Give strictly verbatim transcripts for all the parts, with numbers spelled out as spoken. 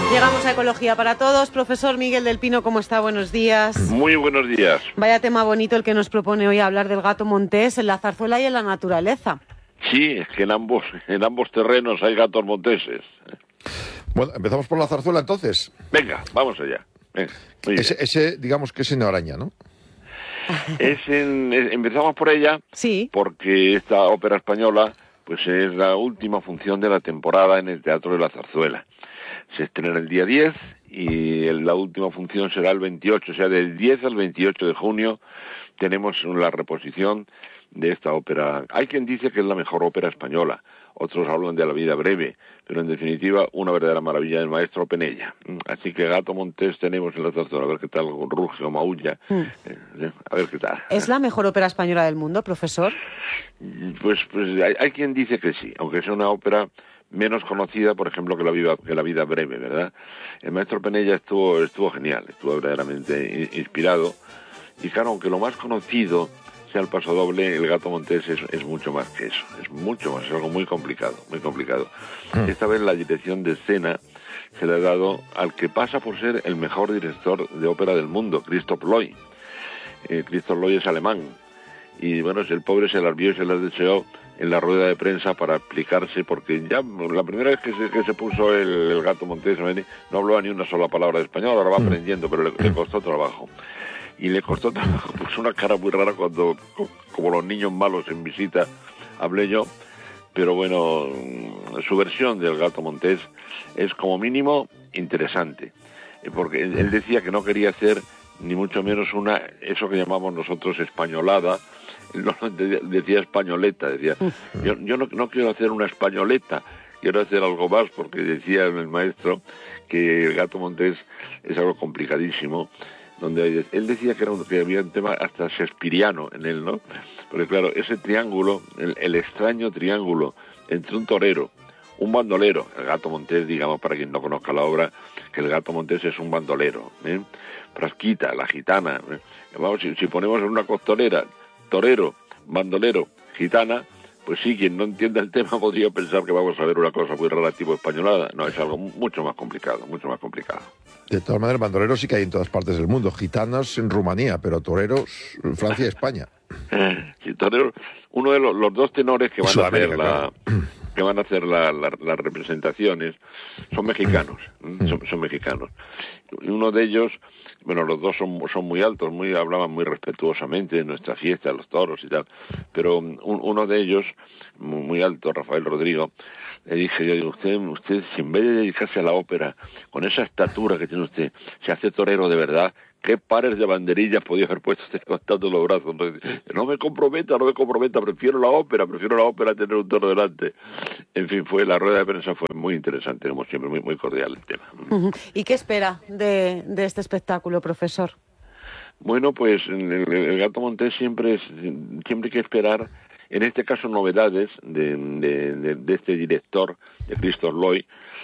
Llegamos a Ecología para Todos. Profesor Miguel del Pino, ¿cómo está? Buenos días. Muy buenos días. Vaya tema bonito el que nos propone hoy hablar del gato montés en la zarzuela y en la naturaleza. Sí, es que en ambos, en ambos terrenos hay gatos monteses. Bueno, empezamos por la zarzuela entonces. Venga, vamos allá. Venga, ese, ese, digamos que es en Araña, ¿no? Es en, es, empezamos por ella, sí, porque esta ópera española pues es la última función de la temporada en el Teatro de la Zarzuela. Se estrena el día diez y la última función será el veintiocho, o sea, del diez al veintiocho de junio tenemos la reposición de esta ópera. Hay quien dice que es la mejor ópera española, otros hablan de La vida breve, pero en definitiva una verdadera maravilla del maestro Penella. Así que gato montés tenemos en la zarzuela, a ver qué tal ruge o maulla, mm. eh, a ver qué tal. ¿Es la mejor ópera española del mundo, profesor? Pues, pues hay, hay quien dice que sí, aunque sea una ópera menos conocida, por ejemplo, que la vida, que la vida breve, ¿verdad? El maestro Penella estuvo, estuvo genial, estuvo verdaderamente inspirado, y claro, aunque lo más conocido sea el pasodoble, el gato montés es, es mucho más que eso, es mucho más, es algo muy complicado, muy complicado. Mm. Esta vez la dirección de escena se le ha dado al que pasa por ser el mejor director de ópera del mundo, Christoph Loy. Eh, Christoph Loy es alemán, y bueno, el pobre se las vio y se las deseó en la rueda de prensa para explicarse, porque ya la primera vez que se, que se puso el, el gato montés no hablaba ni una sola palabra de español, ahora va aprendiendo, pero le, le costó trabajo. Y le costó trabajo, puso una cara muy rara cuando, como los niños malos en visita, hablé yo, pero bueno, su versión del gato montés es como mínimo interesante, porque él decía que no quería hacer ni mucho menos una, eso que llamamos nosotros españolada, no, decía españoleta, decía, yo, yo no, no quiero hacer una españoleta, quiero hacer algo más, porque decía el maestro que el gato montés es algo complicadísimo, donde él decía que, era un, que había un tema hasta shakespeariano en él, ¿no? Porque claro, ese triángulo, el, el extraño triángulo entre un torero, un bandolero, el gato montés, digamos, para quien no conozca la obra, que el gato montés es un bandolero, ¿eh? Frasquita, la gitana, ¿eh? Vamos, si, si ponemos en una costalera torero, bandolero, gitana, pues sí, quien no entienda el tema podría pensar que vamos a ver una cosa muy rara tipo españolada. No, es algo mucho más complicado, mucho más complicado. De todas maneras, bandoleros sí que hay en todas partes del mundo, gitanos en Rumanía, pero toreros en Francia y España. Sí, toreros, uno de los, los dos tenores que van a hacer la... Claro. que van a hacer la, la, las representaciones son mexicanos, son, son mexicanos. Uno de ellos, bueno, los dos son, son muy altos, muy hablaban muy respetuosamente de nuestra fiesta, de los toros y tal, pero un, uno de ellos, muy, muy alto, Rafael Rodrigo, le dije, yo digo, usted, usted, si en vez de dedicarse a la ópera, con esa estatura que tiene usted, se hace torero de verdad, ¿qué pares de banderillas podía haber puesto usted levantando los brazos? No me comprometa, no me comprometa, prefiero la ópera, prefiero la ópera a tener un toro delante. En fin, fue la rueda de prensa fue muy interesante, como siempre, muy, muy cordial el tema. Uh-huh. ¿Y qué espera de, de este espectáculo, profesor? Bueno, pues el, el gato montés siempre, es, siempre hay que esperar, en este caso, novedades de, de, de, de este director, de Christoph Loy.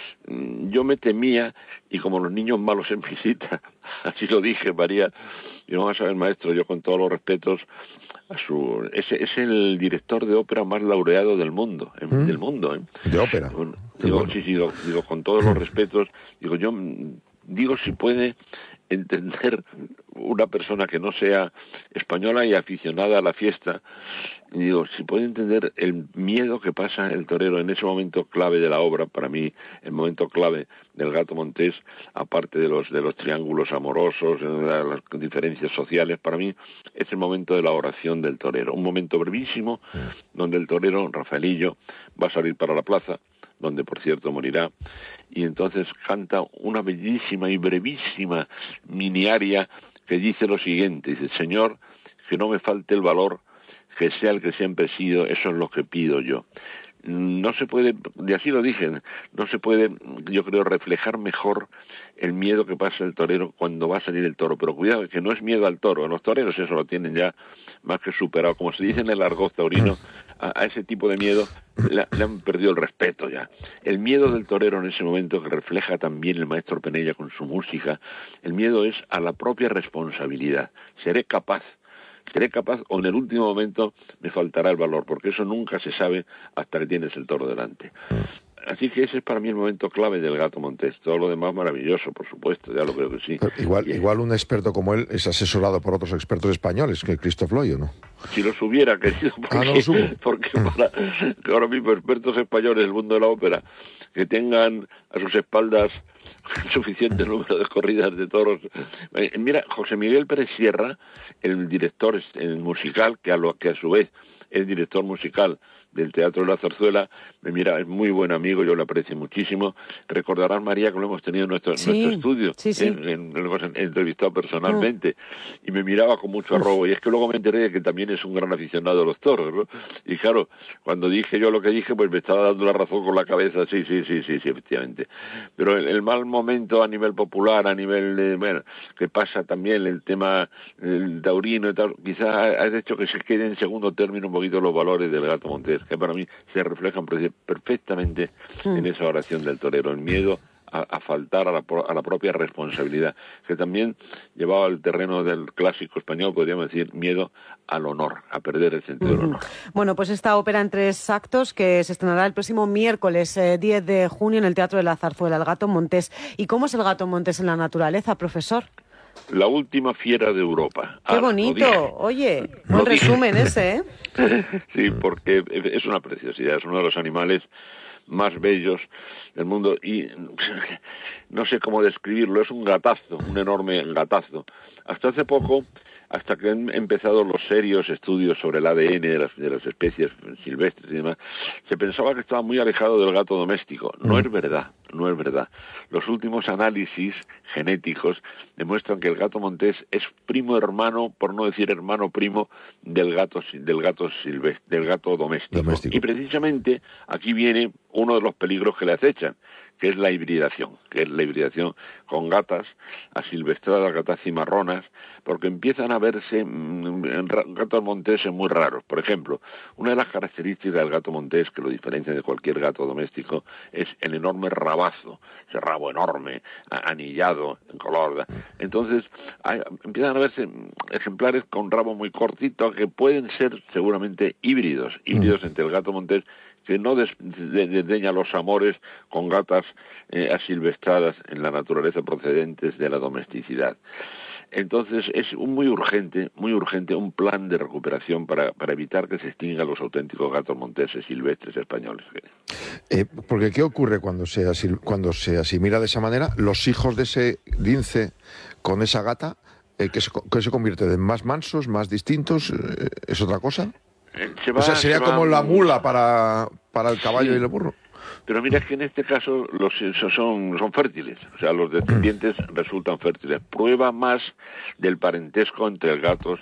Yo me temía, y como los niños malos en visita, así lo dije, María, y no vas a ver, maestro, yo con todos los respetos, a su, es, es el director de ópera más laureado del mundo, ¿Mm? del mundo, ¿eh? De ópera. Bueno, digo, bueno. sí, sí, digo, digo, con todos los respetos, digo, yo digo si puede entender una persona que no sea española y aficionada a la fiesta, y digo, si puede entender el miedo que pasa el torero en ese momento clave de la obra, para mí el momento clave del gato montés, aparte de los de los triángulos amorosos, las diferencias sociales, para mí es el momento de la oración del torero, un momento brevísimo donde el torero, Rafaelillo, va a salir para la plaza, donde por cierto morirá, y entonces canta una bellísima y brevísima mini aria que dice lo siguiente, dice, Señor, que no me falte el valor, que sea el que siempre he sido, eso es lo que pido yo. No se puede, y así lo dije, no se puede, yo creo, reflejar mejor el miedo que pasa el torero cuando va a salir el toro, pero cuidado, que no es miedo al toro, los toreros eso lo tienen ya más que superado, como se dice en el argot taurino, a, a ese tipo de miedo le, le han perdido el respeto ya. El miedo del torero en ese momento, que refleja también el maestro Penella con su música, el miedo es a la propia responsabilidad, seré capaz, seré capaz o en el último momento me faltará el valor, porque eso nunca se sabe hasta que tienes el toro delante. Así que ese es para mí el momento clave del gato montés. Todo lo demás maravilloso, por supuesto, ya lo creo que sí. Pero igual, Y, igual un experto como él es asesorado por otros expertos españoles, que Christoph Loy, ¿o no? Si los hubiera querido, porque, ah, no los hubo. porque para que ahora mismo expertos españoles del mundo de la ópera que tengan a sus espaldas suficiente número de corridas de toros. Eh, mira, José Miguel Pérez Sierra, el director el musical, que a, lo, que a su vez es director musical del Teatro de la Zarzuela, me mira, es muy buen amigo, yo lo aprecio muchísimo. Recordarás, María, que lo hemos tenido en nuestro, sí, nuestro estudio, sí, sí. En, en, lo hemos entrevistado personalmente, mm. y me miraba con mucho arrobo, y es que luego me enteré de que también es un gran aficionado a los toros, ¿no? Y claro, cuando dije yo lo que dije, pues me estaba dando la razón con la cabeza, sí, sí, sí, sí, sí, efectivamente. Pero el, el mal momento a nivel popular, a nivel de, bueno, que pasa también el tema el taurino y tal, quizás ha hecho que se quede en segundo término un poquito los valores del gato montés, que para mí se reflejan perfectamente mm. en esa oración del torero, el miedo a, a faltar a la, a la propia responsabilidad, que también llevaba al terreno del clásico español, podríamos decir, miedo al honor, a perder el sentido uh-huh. del honor. Bueno, pues esta ópera en tres actos que se estrenará el próximo miércoles eh, diez de junio en el Teatro de la Zarzuela, El gato montés. ¿Y cómo es el gato montés en la naturaleza, profesor? La última fiera de Europa. ¡Qué ah, bonito! Oye, buen resumen ese, ¿eh? Sí, porque es una preciosidad, es uno de los animales más bellos del mundo y no sé cómo describirlo, es un gatazo, un enorme gatazo. Hasta hace poco, hasta que han empezado los serios estudios sobre el A D N de las, de las especies silvestres y demás, se pensaba que estaba muy alejado del gato doméstico. No es verdad, no es verdad. Los últimos análisis genéticos demuestran que el gato montés es primo hermano, por no decir hermano primo, del gato del gato silvestre, del gato doméstico. doméstico. Y precisamente aquí viene uno de los peligros que le acechan, que es la hibridación, que es la hibridación con gatas asilvestradas, gatas cimarronas, porque empiezan a verse mmm, gatos monteses muy raros. Por ejemplo, una de las características del gato montés que lo diferencia de cualquier gato doméstico es el enorme rabazo, ese rabo enorme, anillado, en color. Entonces, hay, empiezan a verse ejemplares con rabo muy cortito que pueden ser seguramente híbridos, híbridos mm. entre el gato montés que no desdeña los amores con gatas eh, asilvestradas en la naturaleza procedentes de la domesticidad. Entonces es un muy urgente, muy urgente un plan de recuperación para, para evitar que se extingan los auténticos gatos monteses silvestres españoles. Eh, porque ¿qué ocurre cuando se, asil, cuando se asimila de esa manera? Los hijos de ese lince con esa gata, eh, que, se, que se convierten en más mansos, más distintos, eh, ¿es otra cosa? Se va, o sea, sería como va... la mula para, para el caballo sí. y el burro. Pero mira que en este caso los son, son fértiles, o sea, los descendientes resultan fértiles. Prueba más del parentesco entre el gato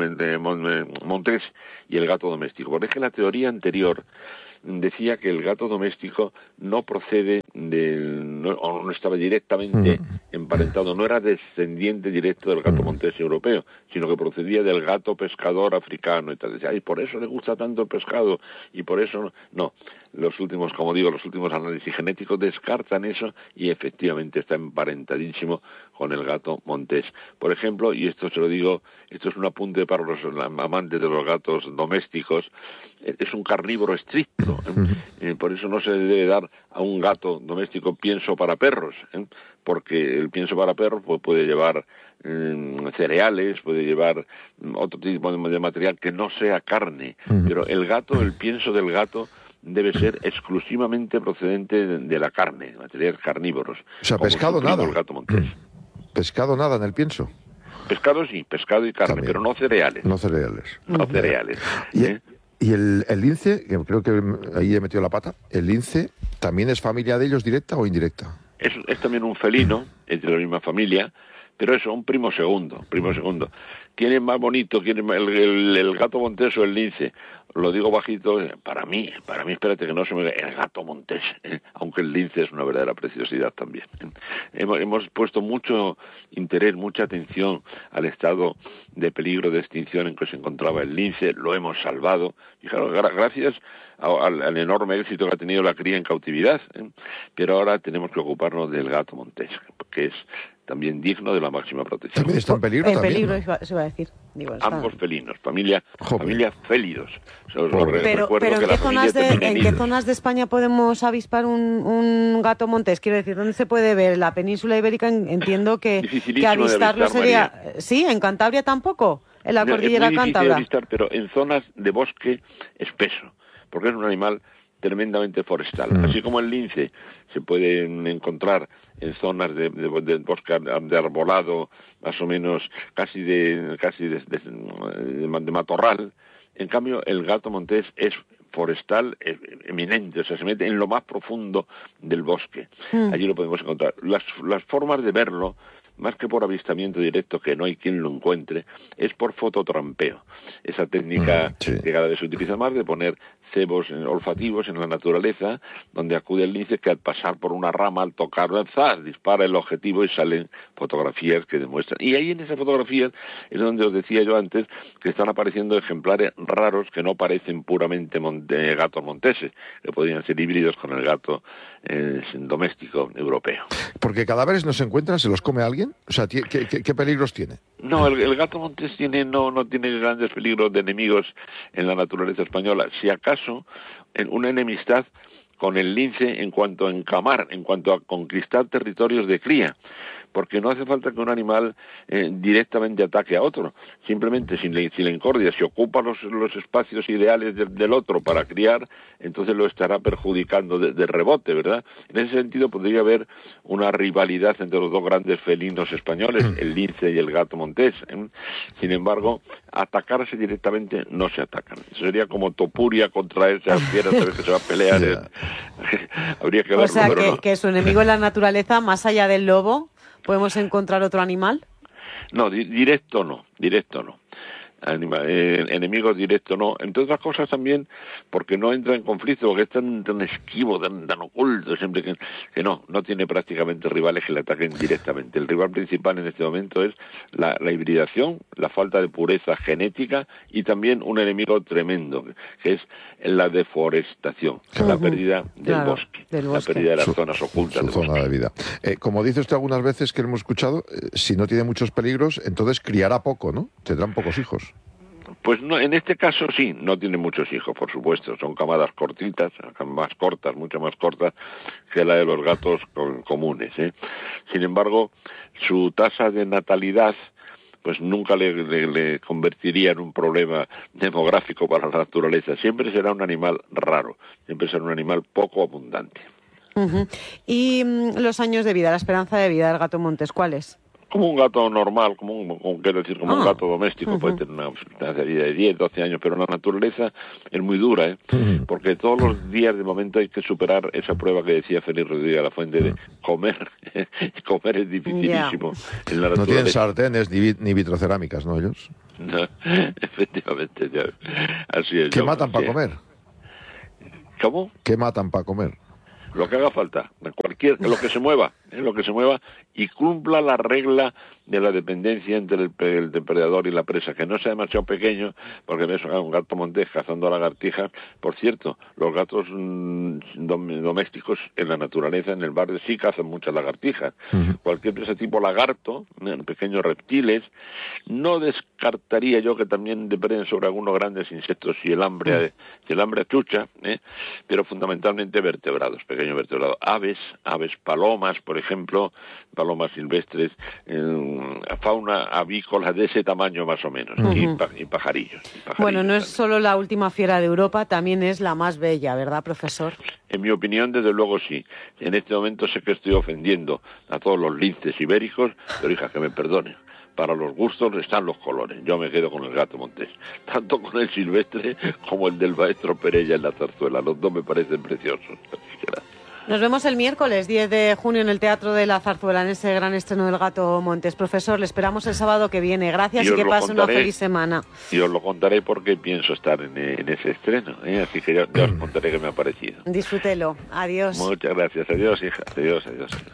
montés y el gato doméstico. Porque es que la teoría anterior decía que el gato doméstico no procede del, no, o no estaba directamente emparentado, no era descendiente directo del gato montés europeo, sino que procedía del gato pescador africano. Y tal. Decía, ay, por eso le gusta tanto el pescado, y por eso no. no. Los últimos, como digo, los últimos análisis genéticos descartan eso y efectivamente está emparentadísimo con el gato montés. Por ejemplo, y esto se lo digo, esto es un apunte para los amantes de los gatos domésticos, es un carnívoro estricto, ¿eh? Eh, por eso no se debe dar a un gato doméstico pienso para perros, ¿eh? Porque el pienso para perros pues, puede llevar eh, cereales, puede llevar otro tipo de material que no sea carne, pero el gato, el pienso del gato debe ser exclusivamente procedente de, de la carne, materiales carnívoros. O sea, pescado nada. El gato montés. Pescado nada en el pienso. Pescado sí, pescado y carne, también. Pero no cereales. No cereales. No cereales. Y, ¿eh? y el, el lince, que creo que ahí he metido la pata, ¿el lince también es familia de ellos directa o indirecta? Es, es también un felino, es de la misma familia, pero eso, un primo segundo, primo segundo. ¿Quién es más bonito? ¿Quién es más, el, el, el gato montés o el lince? Lo digo bajito, para mí, para mí, espérate que no se me vea, el gato montés, ¿eh? Aunque el lince es una verdadera preciosidad también. ¿eh? Hemos, hemos puesto mucho interés, mucha atención al estado de peligro de extinción en que se encontraba el lince, lo hemos salvado, y claro, gra- gracias al, al enorme éxito que ha tenido la cría en cautividad, ¿eh? Pero ahora tenemos que ocuparnos del gato montés, que es también digno de la máxima protección. También está en peligro. En también, peligro, ¿no? se va a decir. Digo, está... Ambos felinos, familia, Joder. familia félidos. Os Pero, pero ¿en, qué zonas de, ¿en qué zonas de España podemos avispar un, un gato montés? Quiero decir, ¿dónde se puede ver? La península ibérica entiendo que, que avistarlo avistar, sería... María. ¿Sí? ¿En Cantabria tampoco? ¿En la no, cordillera es muy difícil cántabra? avistar, pero en zonas de bosque espeso, porque es un animal tremendamente forestal. Mm. Así como el lince se puede encontrar en zonas de, de, de bosque de arbolado, más o menos casi de casi de, de, de, de matorral. En cambio, el gato montés es forestal es eminente, o sea, se mete en lo más profundo del bosque. Mm. Allí lo podemos encontrar. Las, las formas de verlo, más que por avistamiento directo, que no hay quien lo encuentre, es por fototrampeo. Esa técnica mm, sí. que cada vez se utiliza más de poner cebos olfativos en la naturaleza, donde acude el lince que al pasar por una rama, al tocarla, ¡zas!, dispara el objetivo y salen fotografías que demuestran. Y ahí en esas fotografías es donde os decía yo antes que están apareciendo ejemplares raros que no parecen puramente monte, gatos monteses, que podrían ser híbridos con el gato eh, doméstico europeo. Porque cadáveres no se encuentran, ¿se los come alguien? O sea, ¿qué, qué, qué peligros tiene? No, el, el gato montés tiene, no, no tiene grandes peligros de enemigos en la naturaleza española. Si acaso, en una enemistad con el lince en cuanto a encamar, en cuanto a conquistar territorios de cría, porque no hace falta que un animal eh, directamente ataque a otro, simplemente si le, si le encordia, si ocupa los, los espacios ideales de, del otro para criar, entonces lo estará perjudicando de, de rebote, ¿verdad? En ese sentido podría haber una rivalidad entre los dos grandes felinos españoles, el lince y el gato montés, ¿eh? Sin embargo, atacarse directamente no se atacan. Eso sería como Topuria contra esas fieras, sabes que se va a pelear. Yeah. Habría que verlo, o sea, pero que, no. que su enemigo en la naturaleza, más allá del lobo, ¿podemos encontrar otro animal? No, di- directo no, directo no. Anima, eh, enemigos directos no, entre otras cosas también porque no entra en conflicto, porque es tan, tan esquivo, tan, tan oculto, siempre que, que no, no tiene prácticamente rivales que le ataquen directamente. El rival principal en este momento es la, la hibridación, la falta de pureza genética y también un enemigo tremendo, que es la deforestación, uh-huh. la pérdida del, claro, bosque, del bosque, la pérdida de las su, zonas ocultas. Su zona bosque. de vida. Eh, como dice usted algunas veces que hemos escuchado, eh, si no tiene muchos peligros, entonces criará poco, ¿no? Tendrán pocos hijos. Pues no, en este caso sí, no tiene muchos hijos, por supuesto, son camadas cortitas, más cortas, mucho más cortas que la de los gatos comunes, ¿eh? Sin embargo, su tasa de natalidad pues nunca le, le, le convertiría en un problema demográfico para la naturaleza, siempre será un animal raro, siempre será un animal poco abundante. Uh-huh. ¿Y mm, los años de vida, la esperanza de vida del gato montés, cuál es? Como un gato normal, como un, como, quiero decir, como oh. un gato doméstico, uh-huh. puede tener una esperanza de vida de diez, doce años, pero la naturaleza es muy dura, ¿eh? Uh-huh. Porque todos los días de momento hay que superar esa prueba que decía Félix Rodríguez de la Fuente de comer. Comer es dificilísimo yeah. en la naturaleza. No tienen sartenes ni, ni vitrocerámicas, ¿no, ellos? No, efectivamente, ya. Así es. ¿Qué yo, matan para comer? ¿Cómo? ¿Qué matan para comer? Lo que haga falta, cualquier, lo que se mueva, ¿eh? lo que se mueva y cumpla la regla de la dependencia entre el, el depredador y la presa, que no sea demasiado pequeño, porque ves un gato montés cazando lagartijas. Por cierto, los gatos mmm, dom- domésticos en la naturaleza, en el barrio, sí cazan muchas lagartijas. Uh-huh. Cualquier presa tipo lagarto, ¿eh? pequeños reptiles, no descartaría yo que también depreden sobre algunos grandes insectos si el hambre, uh-huh. si el hambre chucha, ¿eh? pero fundamentalmente vertebrados, pequeños vertebrados, aves, aves, palomas, por ejemplo, palomas silvestres, eh, fauna avícola de ese tamaño más o menos, uh-huh. y, pa- y, pajarillos, y pajarillos. Bueno, no es también. solo la última fiera de Europa, también es la más bella, ¿verdad, profesor? En mi opinión, desde luego sí. En este momento sé que estoy ofendiendo a todos los linces ibéricos, pero hija, que me perdonen. Para los gustos están los colores. Yo me quedo con el gato montés, tanto con el silvestre como el del maestro Perella en la zarzuela. Los dos me parecen preciosos. Nos vemos el miércoles diez de junio en el Teatro de la Zarzuela, en ese gran estreno del Gato Montés. Profesor, le esperamos el sábado que viene. Gracias y, y que pase contaré, una feliz semana. Y os lo contaré porque pienso estar en, en ese estreno, ¿eh? Así que ya, ya os contaré qué me ha parecido. Disfrútelo. Adiós. Muchas gracias. Adiós, hija. Adiós, adiós, adiós.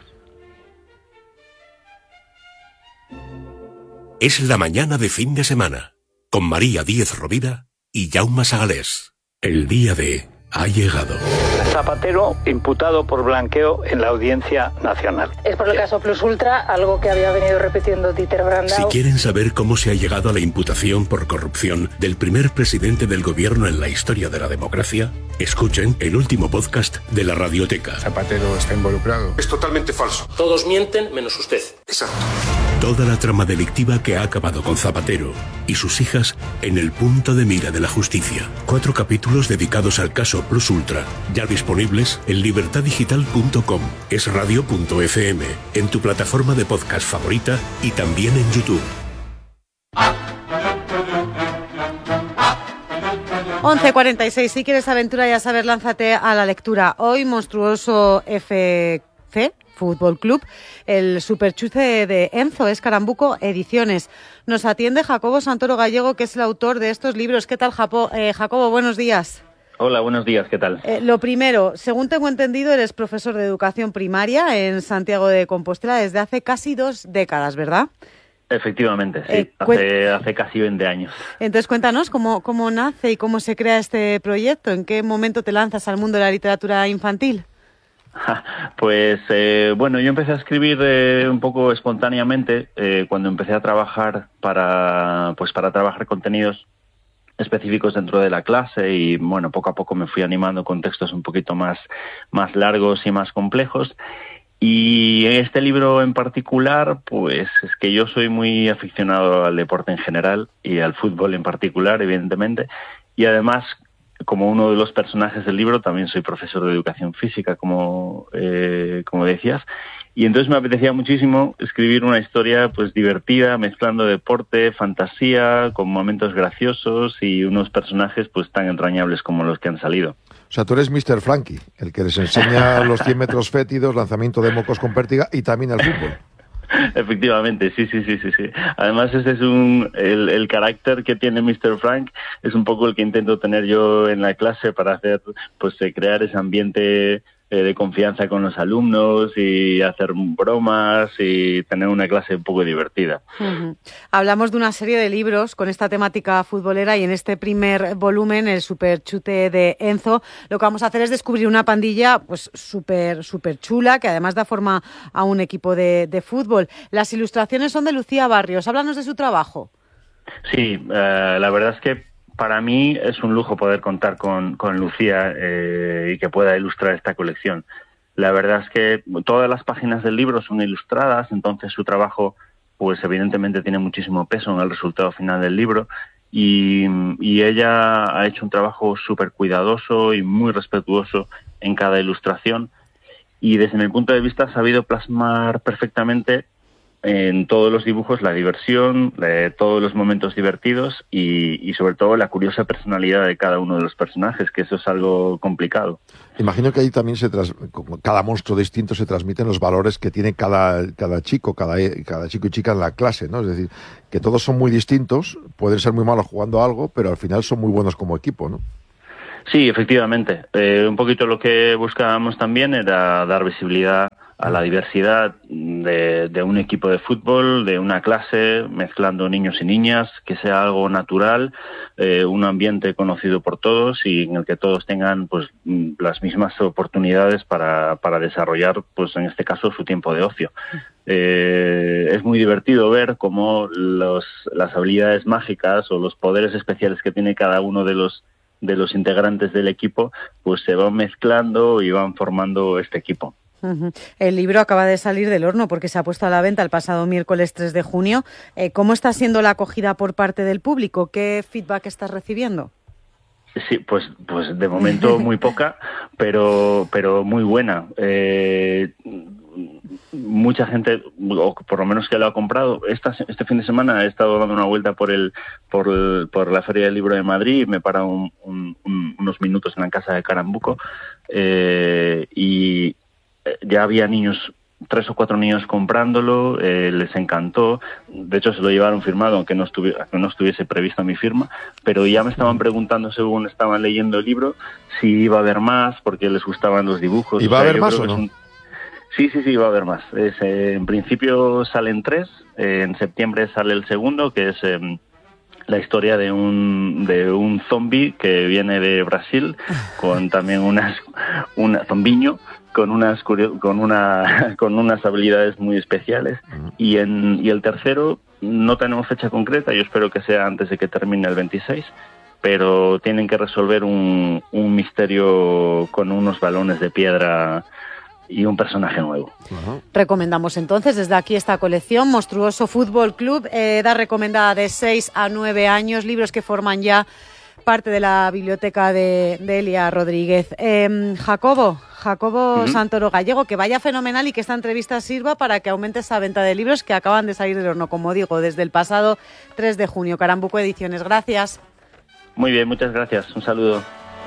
Es la mañana de fin de semana, con María Díez Rovira y Jaume Sagalés. El día de ha llegado. Zapatero imputado por blanqueo en la Audiencia Nacional. Es por el caso Plus Ultra, algo que había venido repitiendo Dieter Brandau. Si quieren saber cómo se ha llegado a la imputación por corrupción del primer presidente del gobierno en la historia de la democracia, escuchen el último podcast de la Radioteca. Zapatero está involucrado. Es totalmente falso. Todos mienten menos usted. Exacto. Toda la trama delictiva que ha acabado con Zapatero y sus hijas en el punto de mira de la justicia. Cuatro capítulos dedicados al caso Plus Ultra, ya disponibles en libertad digital punto com, esradio punto efe eme, en tu plataforma de podcast favorita y también en YouTube. once cuarenta y seis, si quieres aventura ya sabes, lánzate a la lectura. Hoy Monstruoso F C Fútbol Club, el superchute de Enzo, es Carambuco Ediciones. Nos atiende Jacobo Santoro Gallego, que es el autor de estos libros. ¿Qué tal, Japo? Eh, Jacobo? Buenos días. Hola, buenos días, ¿qué tal? Eh, lo primero, según tengo entendido, eres profesor de educación primaria en Santiago de Compostela desde hace casi dos décadas, ¿verdad? Efectivamente, sí, Eh, hace, hace casi veinte años. Entonces, cuéntanos cómo, cómo nace y cómo se crea este proyecto. ¿En qué momento te lanzas al mundo de la literatura infantil? Pues eh, bueno, yo empecé a escribir eh, un poco espontáneamente eh, cuando empecé a trabajar para, pues para trabajar contenidos específicos dentro de la clase y bueno, poco a poco me fui animando con textos un poquito más, más largos y más complejos. Y este libro en particular, pues es que yo soy muy aficionado al deporte en general y al fútbol en particular, evidentemente, y además, como uno de los personajes del libro, también soy profesor de educación física, como eh, como decías, y entonces me apetecía muchísimo escribir una historia pues divertida, mezclando deporte, fantasía, con momentos graciosos y unos personajes pues tan entrañables como los que han salido. O sea, tú eres míster Frankie, el que les enseña los cien metros fétidos, lanzamiento de mocos con pértiga y también el fútbol. Efectivamente, sí, sí, sí, sí, sí. Además, ese es un el, el carácter que tiene míster Frank, es un poco el que intento tener yo en la clase para hacer, pues, eh, crear ese ambiente eh, de confianza con los alumnos y hacer bromas y tener una clase un poco divertida. Uh-huh. Hablamos de una serie de libros con esta temática futbolera y en este primer volumen, el superchute de Enzo, lo que vamos a hacer es descubrir una pandilla pues súper súper chula que además da forma a un equipo de, de fútbol. Las ilustraciones son de Lucía Barrios. Háblanos de su trabajo. Sí, eh, la verdad es que para mí es un lujo poder contar con, con Lucía eh, y que pueda ilustrar esta colección. La verdad es que todas las páginas del libro son ilustradas, entonces su trabajo, pues evidentemente tiene muchísimo peso en el resultado final del libro y, y ella ha hecho un trabajo súper cuidadoso y muy respetuoso en cada ilustración y desde mi punto de vista ha sabido plasmar perfectamente en todos los dibujos la diversión, eh, todos los momentos divertidos y, y sobre todo la curiosa personalidad de cada uno de los personajes, que eso es algo complicado. Imagino que ahí también se tras... cada monstruo distinto se transmiten los valores que tiene cada, cada chico, cada, cada chico y chica en la clase, ¿no? Es decir, que todos son muy distintos, pueden ser muy malos jugando algo, pero al final son muy buenos como equipo, ¿no? Sí, efectivamente. Eh, un poquito lo que buscábamos también era dar visibilidad a la diversidad de, de un equipo de fútbol, de una clase, mezclando niños y niñas, que sea algo natural, eh, un ambiente conocido por todos y en el que todos tengan pues las mismas oportunidades para, para desarrollar, pues en este caso, su tiempo de ocio. Eh, es muy divertido ver cómo los, las habilidades mágicas o los poderes especiales que tiene cada uno de los de los integrantes del equipo, pues se van mezclando y van formando este equipo. Uh-huh. El libro acaba de salir del horno porque se ha puesto a la venta el pasado miércoles tres de junio. Eh, ¿Cómo está siendo la acogida por parte del público? ¿Qué feedback estás recibiendo? Sí, pues, pues de momento muy poca, pero, pero muy buena. Eh, mucha gente, o por lo menos que lo ha comprado. Esta, este fin de semana he estado dando una vuelta por el por, el, por la Feria del Libro de Madrid y me he parado un, un, un, unos minutos en la casa de Carambuco eh, y ya había niños, tres o cuatro niños comprándolo, eh, les encantó. De hecho, se lo llevaron firmado, aunque no, estuvi- aunque no estuviese prevista mi firma, pero ya me estaban preguntando, según estaban leyendo el libro, si iba a haber más, porque les gustaban los dibujos. ¿Y va o sea, a haber más o no? Un... Sí, sí, sí, va a haber más. Es, eh, en principio salen tres, eh, en septiembre sale el segundo, que es eh, la historia de un de un zombie que viene de Brasil con también unas una zombiño con unas con una con unas habilidades muy especiales. Y en y el tercero no tenemos fecha concreta, yo espero que sea antes de que termine el veintiséis, pero tienen que resolver un, un misterio con unos balones de piedra y un personaje nuevo. Uh-huh. Recomendamos entonces desde aquí esta colección, Monstruoso Fútbol Club, eh, edad recomendada de seis a nueve años, libros que forman ya parte de la biblioteca de, de Elia Rodríguez. Eh, Jacobo, Jacobo uh-huh. Santoro Gallego, que vaya fenomenal y que esta entrevista sirva para que aumente esa venta de libros que acaban de salir del horno, como digo, desde el pasado tres de junio. Carambuco Ediciones, gracias. Muy bien, muchas gracias. Un saludo.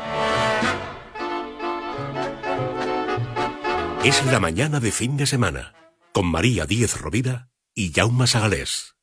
Es la mañana de fin de semana, con María Díez Rovira y Jaume Sagalés.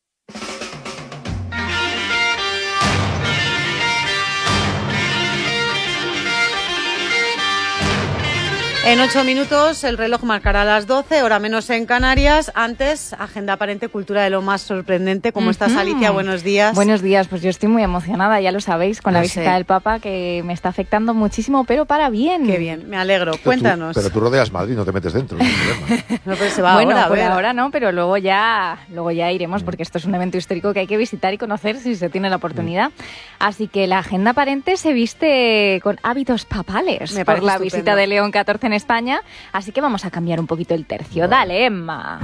En ocho minutos el reloj marcará las doce, hora menos en Canarias. Antes, agenda aparente, cultura de lo más sorprendente. ¿Cómo uh-huh. estás, Alicia? Buenos días. Buenos días, pues yo estoy muy emocionada, ya lo sabéis, con no la visita sé. del Papa, que me está afectando muchísimo, pero para bien. Qué bien, me alegro. Pero Cuéntanos. Tú, pero tú rodeas Madrid, no te metes dentro, no hay problema. No, pero se va bueno, ahora, por ahora no, pero luego ya, luego ya iremos, porque esto es un evento histórico que hay que visitar y conocer si se tiene la oportunidad. Así que la agenda aparente se viste con hábitos papales me por la estupendo. visita de León catorce en España. Así que vamos a cambiar un poquito el tercio. Bueno. Dale, Emma.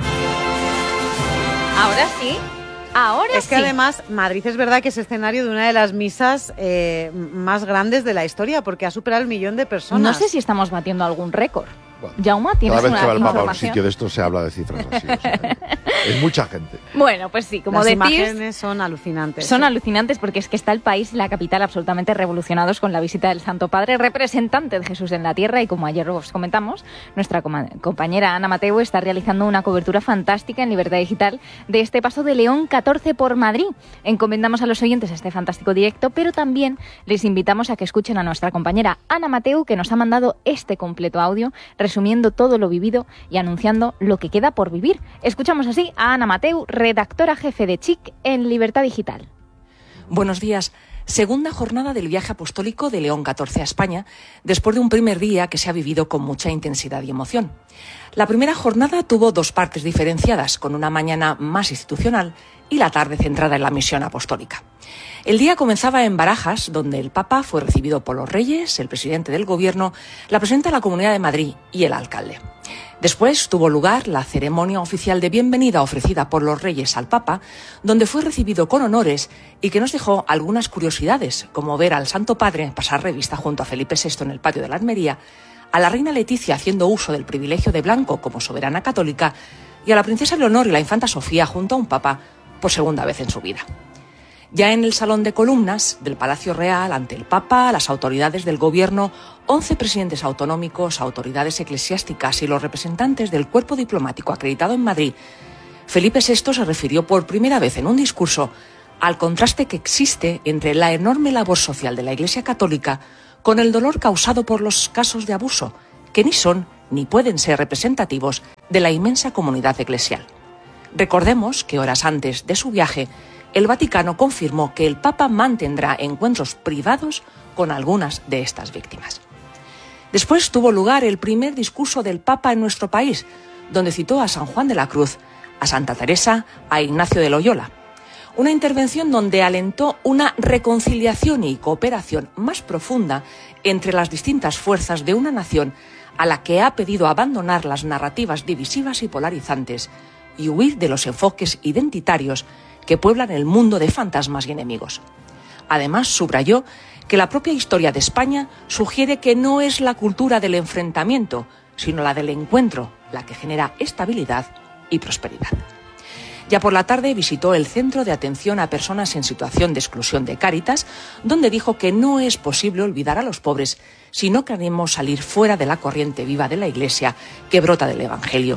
Ahora sí. Ahora es sí. que además Madrid es verdad que es escenario de una de las misas eh, más grandes de la historia, porque ha superado el millón de personas. No sé si estamos batiendo algún récord. Bueno, Jaume, ¿tienes cada vez una que va el Papa a un información? sitio de esto se habla de cifras así. O sea, es mucha gente. Bueno, pues sí, como Las decís, imágenes son alucinantes. Son ¿sí? alucinantes porque es que está el país y la capital absolutamente revolucionados con la visita del Santo Padre, representante de Jesús en la tierra, y como ayer os comentamos, nuestra com- compañera Ana Mateu está realizando una cobertura fantástica en Libertad Digital de este paso de León catorce por Madrid. Encomendamos a los oyentes este fantástico directo, pero también les invitamos a que escuchen a nuestra compañera Ana Mateu, que nos ha mandado este completo audio resumiendo todo lo vivido y anunciando lo que queda por vivir. Escuchamos así a Ana Mateu, redactora jefe de Chic en Libertad Digital. Buenos días. Segunda jornada del viaje apostólico de León catorce a España, después de un primer día que se ha vivido con mucha intensidad y emoción. La primera jornada tuvo dos partes diferenciadas, con una mañana más institucional y la tarde centrada en la misión apostólica. El día comenzaba en Barajas, donde el Papa fue recibido por los reyes, el presidente del Gobierno, la presidenta de la Comunidad de Madrid y el alcalde. Después tuvo lugar la ceremonia oficial de bienvenida ofrecida por los reyes al Papa, donde fue recibido con honores y que nos dejó algunas curiosidades, como ver al Santo Padre pasar revista junto a Felipe sexto en el patio de la Almería, a la reina Leticia haciendo uso del privilegio de blanco como soberana católica y a la princesa Leonor y la infanta Sofía junto a un Papa por segunda vez en su vida. Ya en el Salón de Columnas del Palacio Real, ante el Papa, las autoridades del Gobierno, once presidentes autonómicos, autoridades eclesiásticas y los representantes del cuerpo diplomático acreditado en Madrid, Felipe sexto se refirió por primera vez en un discurso al contraste que existe entre la enorme labor social de la Iglesia Católica con el dolor causado por los casos de abuso, que ni son ni pueden ser representativos de la inmensa comunidad eclesial. Recordemos que horas antes de su viaje, el Vaticano confirmó que el Papa mantendrá encuentros privados con algunas de estas víctimas. Después tuvo lugar el primer discurso del Papa en nuestro país, donde citó a San Juan de la Cruz, a Santa Teresa, a Ignacio de Loyola. Una intervención donde alentó una reconciliación y cooperación más profunda entre las distintas fuerzas de una nación a la que ha pedido abandonar las narrativas divisivas y polarizantes y huir de los enfoques identitarios que pueblan el mundo de fantasmas y enemigos. Además, subrayó que la propia historia de España sugiere que no es la cultura del enfrentamiento, sino la del encuentro, la que genera estabilidad y prosperidad. Ya por la tarde visitó el Centro de Atención a Personas en Situación de Exclusión de Cáritas, donde dijo que no es posible olvidar a los pobres si no queremos salir fuera de la corriente viva de la Iglesia que brota del Evangelio.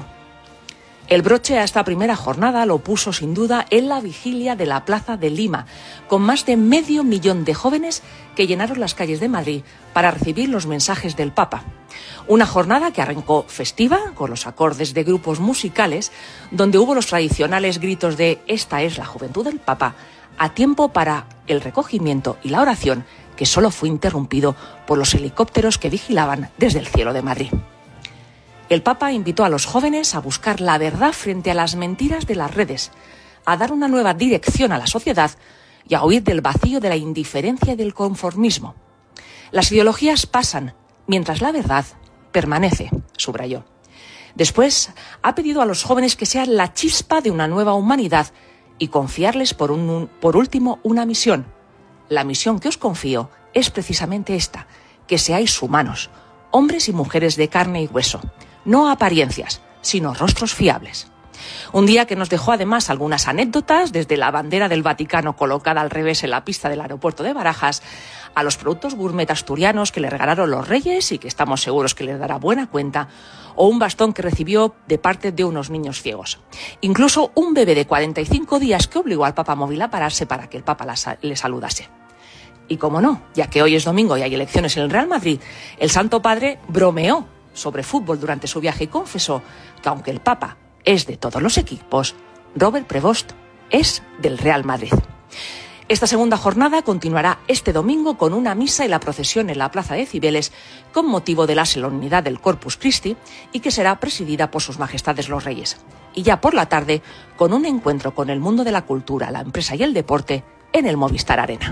El broche a esta primera jornada lo puso sin duda en la vigilia de la Plaza de Lima, con más de medio millón de jóvenes que llenaron las calles de Madrid para recibir los mensajes del Papa. Una jornada que arrancó festiva, con los acordes de grupos musicales, donde hubo los tradicionales gritos de «Esta es la juventud del Papa», a tiempo para el recogimiento y la oración, que solo fue interrumpido por los helicópteros que vigilaban desde el cielo de Madrid. El Papa invitó a los jóvenes a buscar la verdad frente a las mentiras de las redes, a dar una nueva dirección a la sociedad y a huir del vacío de la indiferencia y del conformismo. Las ideologías pasan, mientras la verdad permanece, subrayó. Después, ha pedido a los jóvenes que sean la chispa de una nueva humanidad y confiarles por, un, por último una misión. La misión que os confío es precisamente esta, que seáis humanos, hombres y mujeres de carne y hueso, no apariencias, sino rostros fiables. Un día que nos dejó además algunas anécdotas, desde la bandera del Vaticano colocada al revés en la pista del aeropuerto de Barajas, a los productos gourmet asturianos que le regalaron los reyes y que estamos seguros que les dará buena cuenta, o un bastón que recibió de parte de unos niños ciegos. Incluso un bebé de cuarenta y cinco días que obligó al Papa Móvil a pararse para que el Papa le saludase. Y como no, ya que hoy es domingo y hay elecciones en el Real Madrid, el Santo Padre bromeó sobre fútbol durante su viaje y confesó que aunque el Papa es de todos los equipos, Robert Prevost es del Real Madrid. Esta segunda jornada continuará este domingo con una misa y la procesión en la Plaza de Cibeles con motivo de la solemnidad del Corpus Christi y que será presidida por sus majestades los reyes. Y ya por la tarde con un encuentro con el mundo de la cultura, la empresa y el deporte en el Movistar Arena.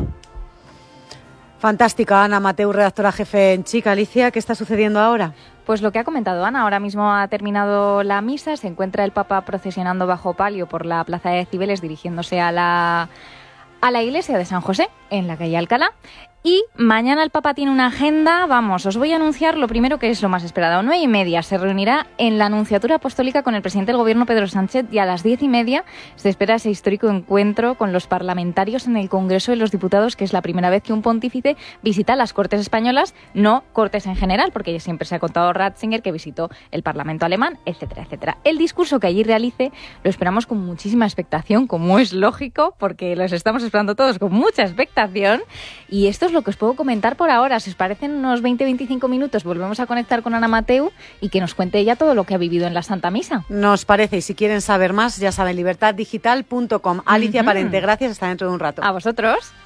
Fantástica, Ana Mateu, redactora jefe en Chica. Alicia, ¿qué está sucediendo ahora? Pues lo que ha comentado Ana, ahora mismo ha terminado la misa, se encuentra el Papa procesionando bajo palio por la Plaza de Cibeles dirigiéndose a la, a la iglesia de San José, en la calle Alcalá. Y mañana el Papa tiene una agenda, vamos, os voy a anunciar lo primero que es lo más esperado. A nueve y media se reunirá en la Anunciatura Apostólica con el presidente del Gobierno, Pedro Sánchez, y a las diez y media se espera ese histórico encuentro con los parlamentarios en el Congreso de los Diputados, que es la primera vez que un pontífice visita las Cortes españolas, no Cortes en general, porque siempre se ha contado Ratzinger que visitó el Parlamento alemán, etcétera, etcétera. El discurso que allí realice lo esperamos con muchísima expectación, como es lógico, porque los estamos esperando todos con mucha expectación, y esto es lo que os puedo comentar por ahora. Si os parecen unos veinte a veinticinco minutos, volvemos a conectar con Ana Mateu y que nos cuente ella todo lo que ha vivido en la Santa Misa. Nos parece, y si quieren saber más, ya saben, libertad digital punto com. Alicia uh-huh. Parente, gracias, hasta dentro de un rato. A vosotros.